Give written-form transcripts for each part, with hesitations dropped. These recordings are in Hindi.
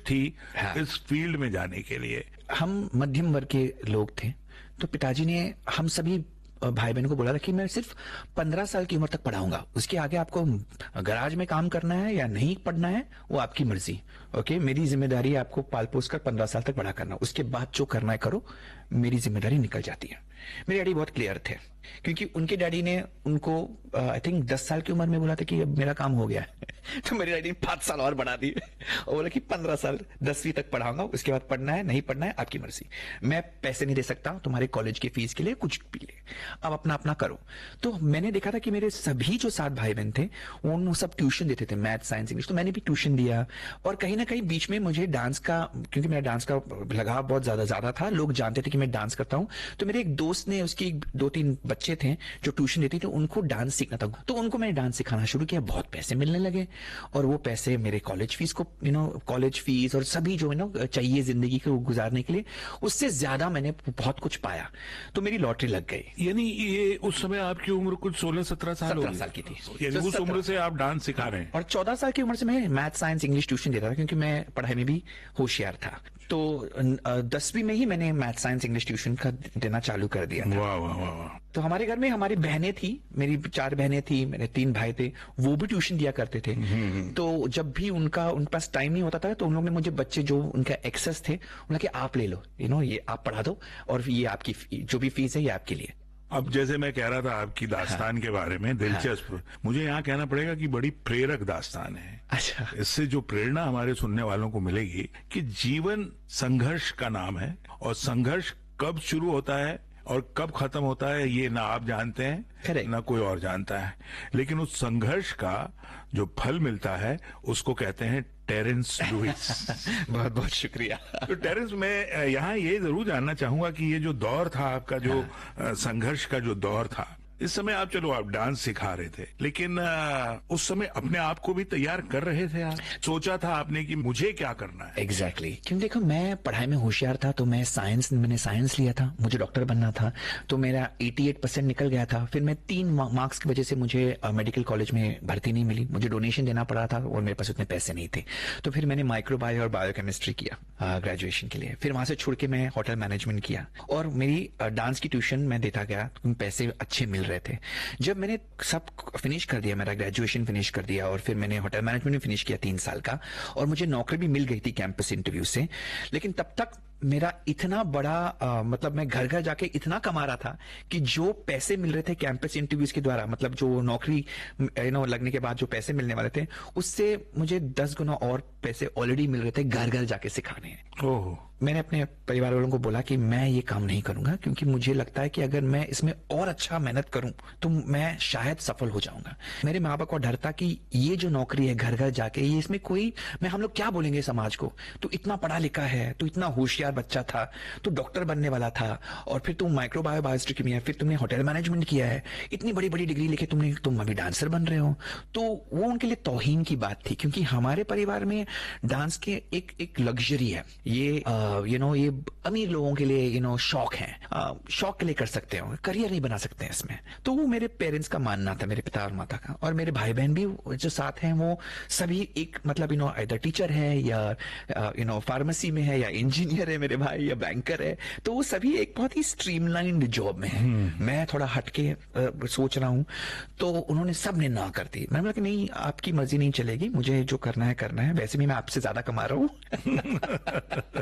थी हाँ। इस फील्ड में जाने के लिए? हम मध्यम वर्ग के लोग थे, तो पिताजी ने हम सभी भाई बहनों को बोला था कि मैं सिर्फ 15 साल की उम्र तक पढ़ाऊंगा, उसके आगे आपको गराज में काम करना है या नहीं पढ़ना है वो आपकी मर्जी। ओके, मेरी जिम्मेदारी है आपको पाल पोस कर 15 साल तक बड़ा करना, उसके बाद जो करना है करो, मेरी जिम्मेदारी निकल जाती है। मेरे डैडी बहुत क्लियर थे, क्योंकि उनके डैडी ने उनको आई थिंक 10 साल की उम्र में बोला था कि अब मेरा काम हो गया है तो मेरे डैडी ने 5 साल और बढ़ा दिए और बोला कि 15 साल 10वीं तक पढ़ाऊंगा, उसके बाद पढ़ना है नहीं पढ़ना है आपकी मर्जी, मैं पैसे नहीं दे सकता तुम्हारे कॉलेज की फीस के लिए, कुछ भी ले, अब अपना अपना करो। तो मैंने देखा था कि मेरे सभी जो 7 भाई बहन थे वो सब ट्यूशन देते थे, मैथ साइंस इंग्लिश, तो मैंने भी ट्यूशन दिया। और कहीं ना कहीं बीच में मुझे डांस का, क्योंकि मेरा डांस का लगाव बहुत ज्यादा था, लोग जानते थे कि मैं डांस करता हूं, तो मेरे एक दोस्त ने, उसकी 2-3 बच्चे थे जो ट्यूशन देते थे, उनको डांस सीखना था, तो उनको मैंने डांस सिखाना शुरू किया, बहुत पैसे मिलने लगे और वो पैसे मेरे कॉलेज फीस को, कॉलेज फीस और सभी जो चाहिए जिंदगी को गुजारने के लिए, उससे ज्यादा मैंने बहुत कुछ पाया, तो मेरी लॉटरी लग गई। यानी ये उस समय आपकी उम्र कुछ 16-17 साल 17 साल की थी, यानी उस उम्र से आप डांस सिखा रहे हैं? और 14 साल की उम्र से मैं मैथ साइंस इंग्लिश ट्यूशन देता था, क्योंकि मैं पढ़ाई में भी होशियार था। तो 10वीं में ही मैंने मैथ साइंस इंग्लिश ट्यूशन का देना चालू कर दिया था। वाह वाह वाह। तो हमारे घर में हमारी बहनें थी, मेरी 4 बहनें थी, मेरे 3 भाई थे, वो भी ट्यूशन दिया करते थे। तो जब भी उन पास टाइम नहीं होता था, तो उन लोगों ने मुझे, बच्चे जो उनका एक्सेस थे, उन्होंने कि आप ले लो, ये आप पढ़ा दो और ये आपकी जो भी फीस है ये आपके लिए। अब जैसे मैं कह रहा था आपकी दास्तान के बारे में, दिलचस्प, मुझे यहाँ कहना पड़ेगा कि बड़ी प्रेरक दास्तान है। अच्छा। इससे जो प्रेरणा हमारे सुनने वालों को मिलेगी कि जीवन संघर्ष का नाम है, और संघर्ष कब शुरू होता है और कब खत्म होता है ये ना आप जानते हैं, Correct. ना कोई और जानता है, लेकिन उस संघर्ष का जो फल मिलता है उसको कहते हैं टेरेंस लुइस। बहुत बहुत शुक्रिया। तो टेरेंस, मैं यहाँ ये जरूर जानना चाहूंगा कि ये जो दौर था आपका, जो संघर्ष का जो दौर था, इस समय आप, चलो आप डांस सिखा रहे थे, लेकिन उस समय अपने आप को भी तैयार कर रहे थे आप? सोचा था आपने कि मुझे क्या करना है? एग्जैक्टली क्योंकि देखो मैं पढ़ाई में होशियार था, तो मैंने साइंस लिया था, मुझे डॉक्टर बनना था, तो मेरा 88% निकल गया था। फिर मैं 3 मार्क्स की वजह से मुझे मेडिकल कॉलेज में भर्ती नहीं मिली, मुझे डोनेशन देना पड़ा था और मेरे पास उतने पैसे नहीं थे। तो फिर मैंने माइक्रोबायो और बायोकेमिस्ट्री किया ग्रेजुएशन के लिए। फिर वहां से छोड़ के मैं होटल मैनेजमेंट किया और मेरी डांस की ट्यूशन मैं देता गया, पैसे अच्छे मिल रहे थे। जब मैंने सब फिनिश कर दिया, मेरा ग्रेजुएशन फिनिश कर दिया और फिर मैंने होटल मैनेजमेंट में फिनिश किया 3 साल का, और मुझे नौकरी भी मिल गई थी कैंपस इंटरव्यू से, लेकिन तब तक मेरा इतना बड़ा मतलब मैं घर घर जाके इतना कमा रहा था कि जो पैसे मिल रहे थे कैंपस इंटरव्यूज के द्वारा, मतलब जो नौकरी लगने के बाद जो पैसे मिलने वाले थे, उससे मुझे 10 गुना और पैसे ऑलरेडी मिल रहे थे घर घर जाके सिखाने हैं। ओह। मैंने अपने परिवार वालों को बोला कि मैं ये काम नहीं करूंगा, क्योंकि मुझे लगता है कि अगर मैं इसमें और अच्छा मेहनत करूं तो मैं शायद सफल हो जाऊंगा। मेरे माँ बाप को डर था कि ये जो नौकरी है घर घर जाके, ये इसमें कोई, हम लोग क्या बोलेंगे समाज को, तू इतना पढ़ा लिखा है, तू इतना होशियार बच्चा था, तू डॉक्टर बनने वाला था, और फिर तुम माइक्रोबायो बायोकेमिस्ट्री किया है, फिर तुमने होटल मैनेजमेंट किया है, इतनी बड़ी बड़ी डिग्री लेके तुम अभी डांसर बन रहे हो। तो वो उनके लिए तौहीन की बात थी, क्योंकि हमारे परिवार में डांस के एक लग्जरी है, ये ये अमीर लोगों के लिए शौक है, शौक के लिए कर सकते हो, करियर नहीं बना सकते हैं इसमें। तो वो मेरे पेरेंट्स का मानना था, मेरे पिता और माता का। और मेरे भाई बहन भी जो साथ हैं वो सभी एक मतलब इधर टीचर है या फार्मेसी में है या इंजीनियर है मेरे भाई, या बैंकर है, तो वो सभी एक बहुत ही स्ट्रीमलाइंड जॉब में है। मैं थोड़ा हटके सोच रहा हूं, तो उन्होंने सब ने ना कर दी। मैंने बोला कि नहीं, आपकी मर्जी नहीं चलेगी, मुझे जो करना है, वैसे भी मैं आपसे ज्यादा कमा रहा हूं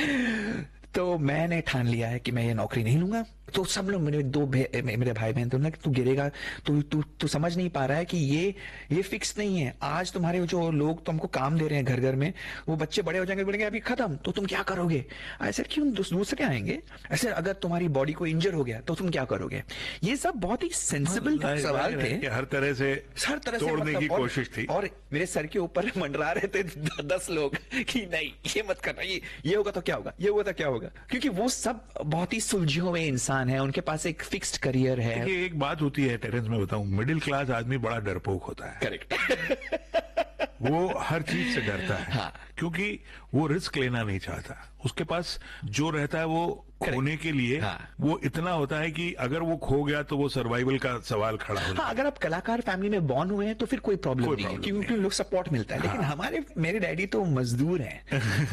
तो मैंने ठान लिया है कि मैं ये नौकरी नहीं लूंगा। तो सब लोग, मेरे भाई बहन, तो तू गिरेगा, तू समझ नहीं पा रहा है कि ये फिक्स नहीं है। आज तुम्हारे जो लोग तुमको काम दे रहे हैं घर घर में, वो बच्चे बड़े हो जाएंगे, बोलेंगे अभी खत्म, तो तुम क्या करोगे? ऐसे क्यों दूसरे आएंगे? ऐसे अगर तुम्हारी बॉडी को इंजर हो गया तो तुम क्या करोगे? ये सब बहुत ही सेंसिबल सवाल थे, हर तरह से तोड़ने की कोशिश थी। और मेरे सर के ऊपर मंडरा रहे थे 10 लोग कि नहीं, ये मत करना, ये होगा तो क्या होगा, ये होगा तो क्या होगा, क्योंकि वो सब बहुत ही सुलझे हुए इंसान है, उनके पास एक फिक्स्ड करियर है। ये एक बात होती है टेरेंस, में बताऊं, मिडिल क्लास आदमी बड़ा डरपोक होता है। करेक्ट वो हर चीज से डरता है। हाँ। क्योंकि वो रिस्क लेना नहीं चाहता। उसके पास जो रहता है वो खोने के लिए वो इतना होता है कि अगर वो खो गया तो वो सर्वाइवल का सवाल खड़ा हो जाता है। अगर आप कलाकार फैमिली में बॉर्न हुए हैं तो फिर कोई प्रॉब्लम नहीं है, क्योंकि लोग सपोर्ट मिलता है। लेकिन मेरे डैडी तो मजदूर हैं